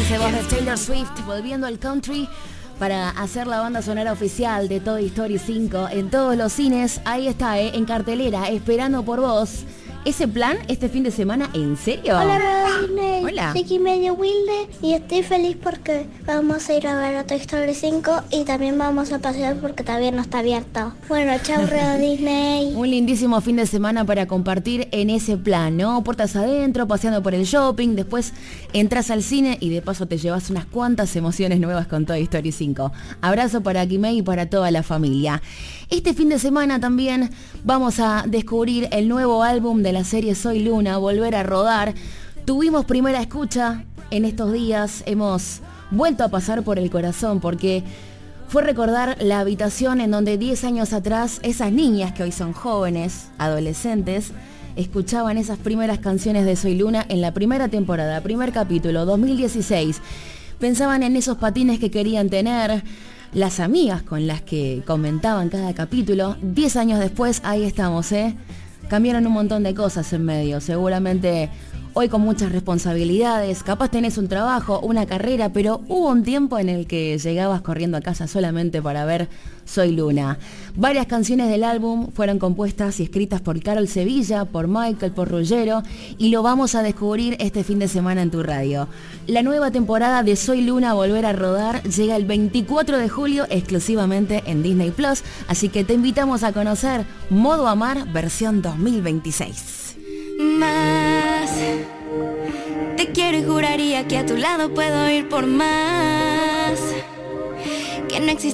dulce voz de Taylor Swift volviendo al country para hacer la banda sonora oficial de Toy Story 5 en todos los cines. Ahí está, en cartelera, esperando por vos. ¿Ese plan este fin de semana? ¿En serio? Hola, Disney. Hola. Soy Kimedio Wilde y estoy feliz porque vamos a ir a ver a Toy Story 5 y también vamos a pasear porque todavía no está abierto. Bueno, chao, Radio Disney. Un lindísimo fin de semana para compartir en ese plan, ¿no? Puertas adentro, paseando por el shopping, después entras al cine y de paso te llevas unas cuantas emociones nuevas con Toy Story 5. Abrazo para Kimei y para toda la familia. Este fin de semana también vamos a descubrir el nuevo álbum de la serie Soy Luna, volver a rodar. Tuvimos primera escucha en estos días, hemos vuelto a pasar por el corazón porque fue recordar la habitación en donde 10 años atrás esas niñas que hoy son jóvenes, adolescentes, escuchaban esas primeras canciones de Soy Luna en la primera temporada, primer capítulo, 2016. Pensaban en esos patines que querían tener, las amigas con las que comentaban cada capítulo. 10 años después, ahí estamos, Cambiaron un montón de cosas en medio, seguramente hoy con muchas responsabilidades, capaz tenés un trabajo, una carrera, pero hubo un tiempo en el que llegabas corriendo a casa solamente para ver Soy Luna. Varias canciones del álbum fueron compuestas y escritas por Carol Sevilla, por Michael, por Ruggiero, y lo vamos a descubrir este fin de semana en tu radio. La nueva temporada de Soy Luna, volver a rodar, llega el 24 de julio exclusivamente en Disney Plus, así que te invitamos a conocer Modo Amar versión 2026. Más te quiero y juraría que a tu lado puedo ir por más, que no existe